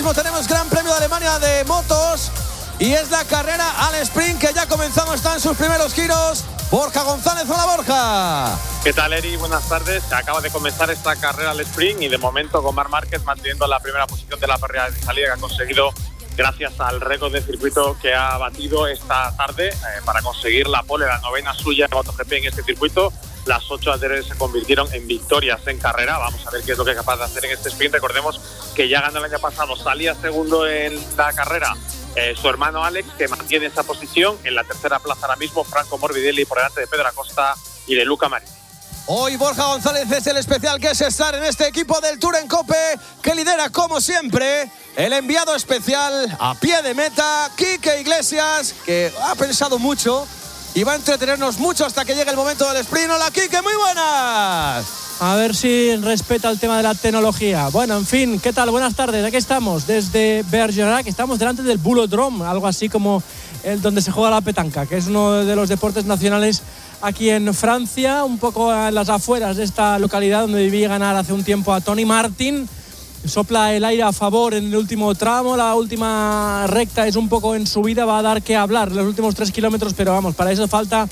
mismo tenemos Gran Premio de Alemania de motos y es la carrera al sprint que ya comenzamos, está en sus primeros giros. Borja González, hola Borja. ¿Qué tal, Eri? Buenas tardes. Acaba de comenzar esta carrera al sprint y de momento con Marc Márquez manteniendo la primera posición de la parrilla de salida que ha conseguido gracias al récord de circuito que ha batido esta tarde para conseguir la pole, la novena suya de MotoGP en este circuito. Las 8 anteriores se convirtieron en victorias en carrera. Vamos a ver qué es lo que es capaz de hacer en este sprint. Recordemos que ya ganó el año pasado, salía segundo en la carrera su hermano Alex, que mantiene esa posición. En la tercera plaza ahora mismo Franco Morbidelli por delante de Pedro Acosta y de Luca Marini. Hoy Borja González es el especial que es estar en este equipo del Tour en Cope, que lidera como siempre el enviado especial a pie de meta, Quique Iglesias, que ha pensado mucho y va a entretenernos mucho hasta que llegue el momento del sprint. Hola Quique, muy buenas. A ver si respeta el tema de la tecnología. Bueno, en fin, ¿qué tal? Buenas tardes, aquí estamos desde Bergerac, estamos delante del Bulodrome, algo así como el donde se juega la petanca, que es uno de los deportes nacionales aquí en Francia, un poco en las afueras de esta localidad donde viví ganar hace un tiempo a Tony Martin. Sopla el aire a favor en el último tramo, la última recta es un poco en subida, va a dar que hablar los últimos 3 kilómetros, pero vamos, para eso falta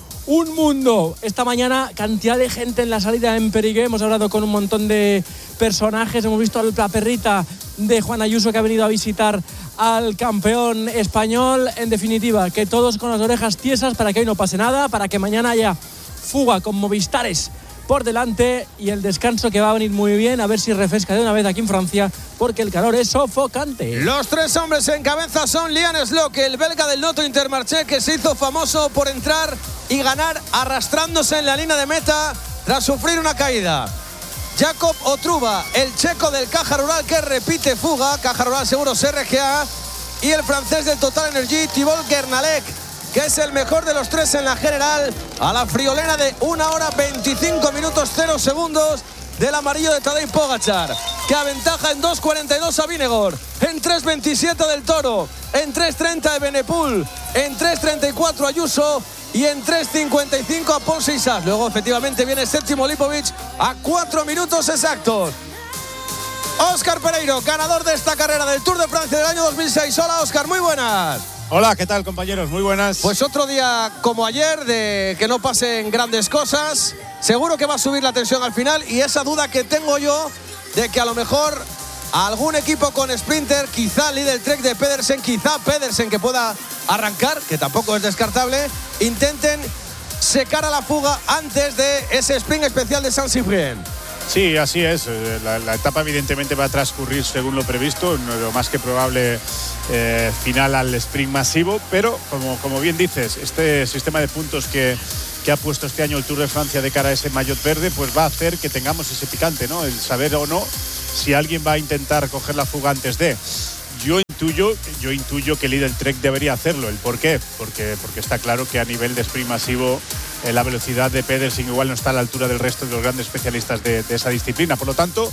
un mundo. Esta mañana cantidad de gente en la salida en Périgueux, hemos hablado con un montón de personajes, hemos visto a la perrita de Juan Ayuso que ha venido a visitar al campeón español. En definitiva, que todos con las orejas tiesas para que hoy no pase nada, para que mañana haya fuga con Movistares por delante y el descanso que va a venir muy bien, a ver si refresca de una vez aquí en Francia, porque el calor es sofocante. Los 3 hombres en cabeza son Lian Slock, el belga del Lotto Intermarché, que se hizo famoso por entrar y ganar arrastrándose en la línea de meta tras sufrir una caída. Jacob Otruba, el checo del Caja Rural, que repite fuga, Caja Rural Seguros RGA, y el francés del Total Energy, Thibaut Guernalec, que es el mejor de los 3 en la general, a la friolera de 1 hora 25 minutos 0 segundos del amarillo de Tadej Pogačar, que aventaja en 2.42 a Vingegaard, en 3.27 del Toro, en 3.30 de Benepul, en 3.34 Ayuso y en 3.55 a Ponce y Sass. Luego efectivamente viene séptimo Lipovic a 4 minutos exactos. Óscar Pereiro, ganador de esta carrera del Tour de Francia del año 2006. Hola Óscar, muy buenas. Hola, ¿qué tal compañeros? Muy buenas. Pues otro día como ayer de que no pasen grandes cosas. Seguro que va a subir la tensión al final y esa duda que tengo yo de que a lo mejor algún equipo con sprinter, quizá Lidl Trek de Pedersen, quizá Pedersen que pueda arrancar, que tampoco es descartable, intenten secar a la fuga antes de ese sprint especial de Saint-Cyprien. Sí, así es. La etapa evidentemente va a transcurrir según lo previsto, lo más que probable final al sprint masivo, pero como bien dices, este sistema de puntos que ha puesto este año el Tour de Francia de cara a ese maillot verde, pues va a hacer que tengamos ese picante, ¿no? El saber o no si alguien va a intentar coger la fuga antes de. Yo intuyo que Lidl Trek debería hacerlo. ¿El por qué? Porque está claro que a nivel de sprint masivo la velocidad de Pedersen igual no está a la altura del resto de los grandes especialistas de esa disciplina. Por lo tanto,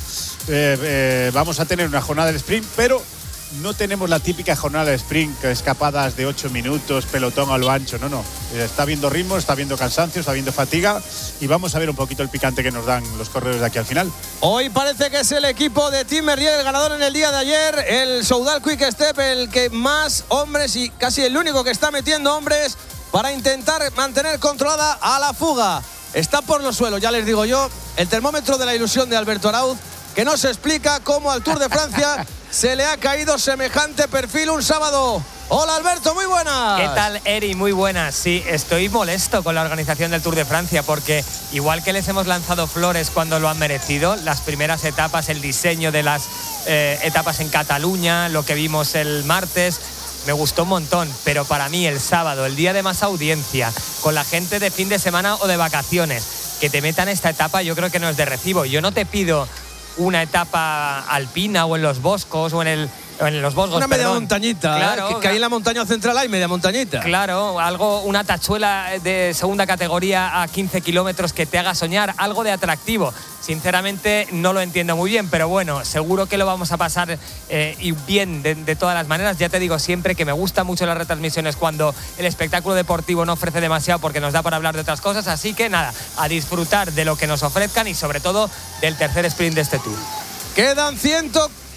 vamos a tener una jornada de sprint, pero no tenemos la típica jornada de sprint, escapadas de 8 minutos, pelotón a lo ancho. No. Está habiendo ritmo, está habiendo cansancio, está habiendo fatiga y vamos a ver un poquito el picante que nos dan los corredores de aquí al final. Hoy parece que es el equipo de Tim Merlier el ganador en el día de ayer, el Soudal Quick Step, el que más hombres y casi el único que está metiendo hombres para intentar mantener controlada a la fuga. Está por los suelos, ya les digo yo, el termómetro de la ilusión de Alberto Arauz, que no se explica cómo al Tour de Francia se le ha caído semejante perfil un sábado. Hola Alberto, muy buenas. ¿Qué tal, Eri? Muy buenas. Sí, estoy molesto con la organización del Tour de Francia porque igual que les hemos lanzado flores cuando lo han merecido, las primeras etapas, el diseño de las etapas en Cataluña, lo que vimos el martes, me gustó un montón, pero para mí el sábado, el día de más audiencia, con la gente de fin de semana o de vacaciones, que te metan esta etapa, yo creo que no es de recibo. Yo no te pido una etapa alpina o en los boscos o en los boscos, una media montañita, claro, que ahí en la montaña central hay media montañita. Claro, una tachuela de segunda categoría a 15 kilómetros que te haga soñar, algo de atractivo. Sinceramente no lo entiendo muy bien, pero bueno, seguro que lo vamos a pasar y bien de todas las maneras. Ya te digo siempre que me gustan mucho las retransmisiones cuando el espectáculo deportivo no ofrece demasiado porque nos da para hablar de otras cosas, así que nada, a disfrutar de lo que nos ofrezcan y sobre todo del tercer sprint de este Tour. Quedan 100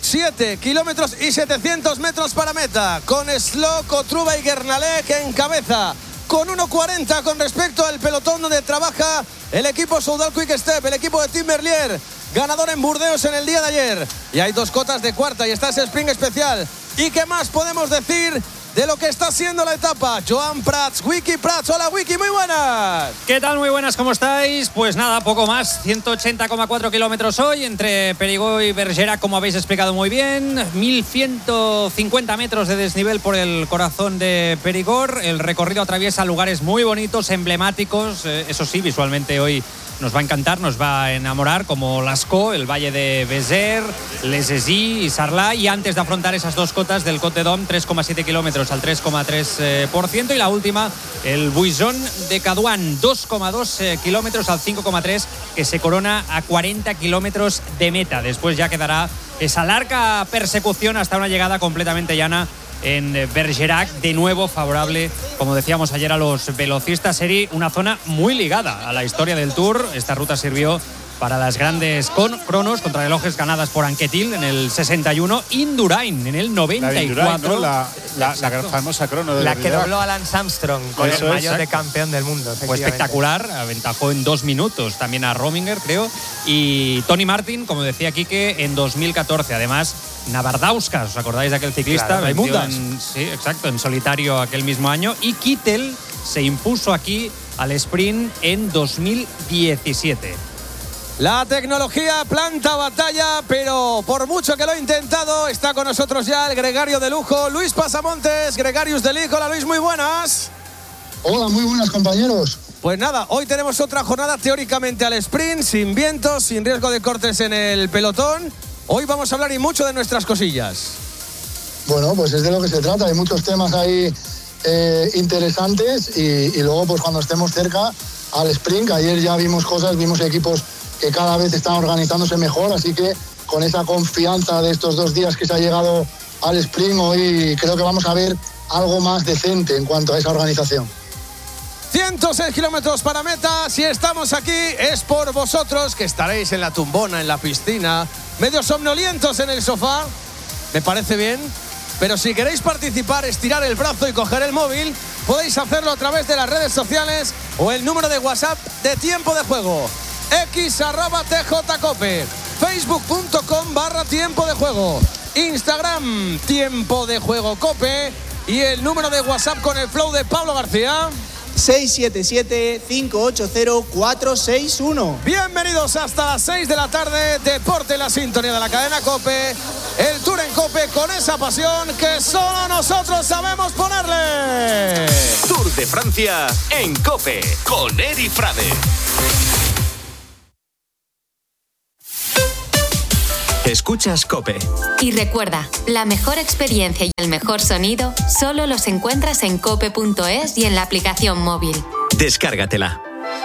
7 kilómetros y 700 metros para meta, con Slock, Otruba y Guernalé que encabeza con 1.40 con respecto al pelotón donde trabaja el equipo Soudal Quick Step, el equipo de Tim Merlier, ganador en Burdeos en el día de ayer. Y hay 2 cotas de cuarta y está ese sprint especial. ¿Y qué más podemos decir de lo que está siendo la etapa? Joan Prats, Wiki Prats. Hola Wiki, muy buenas. ¿Qué tal? Muy buenas, ¿cómo estáis? Pues nada, poco más, 180,4 kilómetros hoy entre Périgord y Bergerac, como habéis explicado muy bien. 1.150 metros de desnivel por el corazón de Périgord. El recorrido atraviesa lugares muy bonitos, emblemáticos. Eso sí, visualmente hoy nos va a encantar, nos va a enamorar, como Lascaux, el valle de Béziers, Les Esis y Sarlat. Y antes de afrontar esas 2 cotas del Côte d'Or, 3,7 kilómetros al 3,3%. Y la última, el Buisson de Cadouan, 2,2 kilómetros al 5,3%, que se corona a 40 kilómetros de meta. Después ya quedará esa larga persecución hasta una llegada completamente llana en Bergerac, de nuevo favorable, como decíamos ayer, a los velocistas. Sería una zona muy ligada a la historia del Tour. Esta ruta sirvió para las grandes cronos, contrarrelojes ganadas por Anquetil en el 61, Indurain en el 94. La famosa crono de la que dobló Lance Armstrong con el maillot de campeón del mundo. Fue espectacular, aventajó en 2 minutos también a Rominger, creo. Y Tony Martin, como decía Quique, en 2014. Además, Navardauskas, ¿os acordáis de aquel ciclista? Claro, sí, exacto, en solitario aquel mismo año. Y Kittel se impuso aquí al sprint en 2017. La tecnología planta batalla, pero por mucho que lo he intentado, está con nosotros ya el gregario de lujo, Luis Pasamontes, Gregarius de Lic. Hola Luis, muy buenas. Hola, muy buenas compañeros. Pues nada, hoy tenemos otra jornada teóricamente al sprint, sin vientos, sin riesgo de cortes en el pelotón. Hoy vamos a hablar y mucho de nuestras cosillas. Bueno, pues es de lo que se trata, hay muchos temas ahí interesantes y luego pues cuando estemos cerca al sprint, ayer ya vimos cosas, vimos equipos que cada vez están organizándose mejor, así que con esa confianza de estos 2 días que se ha llegado al sprint, hoy creo que vamos a ver algo más decente en cuanto a esa organización. 106 kilómetros para meta. Si estamos aquí es por vosotros, que estaréis en la tumbona, en la piscina, medio somnolientos en el sofá. Me parece bien. Pero si queréis participar, estirar el brazo y coger el móvil, podéis hacerlo a través de las redes sociales o el número de WhatsApp de Tiempo de Juego. x@tjcope, facebook.com/tiempo de juego, Instagram Tiempo de Juego Cope y el número de WhatsApp con el flow de Pablo García, 677-580-461. Bienvenidos hasta las 6 de la tarde, deporte en la sintonía de la cadena Cope, el Tour en Cope con esa pasión que solo nosotros sabemos ponerle. Tour de Francia en Cope con Eri Frade. Escuchas Cope. Y recuerda, la mejor experiencia y el mejor sonido solo los encuentras en cope.es y en la aplicación móvil. Descárgatela.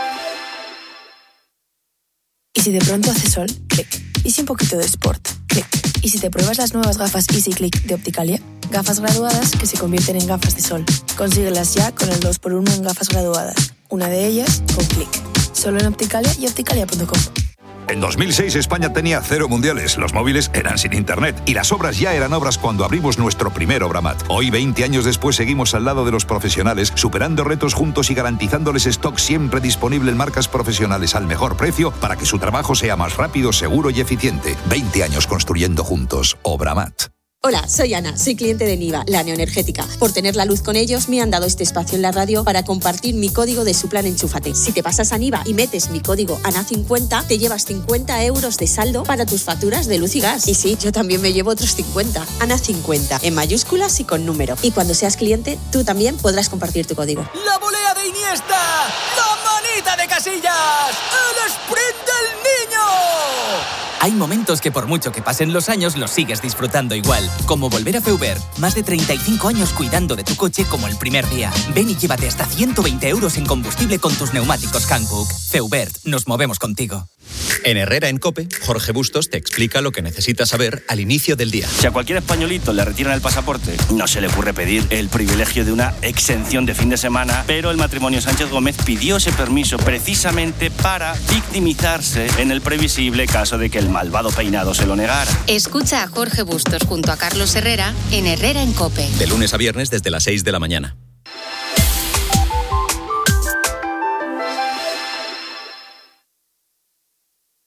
¿Y si de pronto hace sol? Clic. ¿Y si un poquito de sport? Clic. ¿Y si te pruebas las nuevas gafas Easy Click de Opticalia? Gafas graduadas que se convierten en gafas de sol. Consíguelas ya con el 2x1 en gafas graduadas. Una de ellas con Clic. Solo en Opticalia y opticalia.com. En 2006 España tenía 0 mundiales, los móviles eran sin internet y las obras ya eran obras cuando abrimos nuestro primer Obramat. Hoy, 20 años después, seguimos al lado de los profesionales, superando retos juntos y garantizándoles stock siempre disponible en marcas profesionales al mejor precio para que su trabajo sea más rápido, seguro y eficiente. 20 años construyendo juntos. Obramat. Hola, soy Ana, soy cliente de Niva, la neoenergética. Por tener la luz con ellos, me han dado este espacio en la radio para compartir mi código de su plan Enchúfate. Si te pasas a Niva y metes mi código ANA50, te llevas 50 euros de saldo para tus facturas de luz y gas. Y sí, yo también me llevo otros 50. ANA50, en mayúsculas y con número. Y cuando seas cliente, tú también podrás compartir tu código. ¡La volea de Iniesta! ¡La manita de Casillas! ¡El sprint del niño! Hay momentos que por mucho que pasen los años los sigues disfrutando igual, como volver a Feubert. Más de 35 años cuidando de tu coche como el primer día. Ven y llévate hasta 120 euros en combustible con tus neumáticos Hankook. Feubert, nos movemos contigo. En Herrera en COPE, Jorge Bustos te explica lo que necesitas saber al inicio del día. Si a cualquier españolito le retiran el pasaporte, no se le ocurre pedir el privilegio de una exención de fin de semana, pero el matrimonio Sánchez Gómez pidió ese permiso precisamente para victimizarse en el previsible caso de que el malvado peinado se lo negara. Escucha a Jorge Bustos junto a Carlos Herrera en Herrera en COPE. De lunes a viernes desde las 6 de la mañana.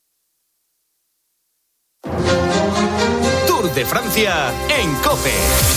Tour de Francia en COPE.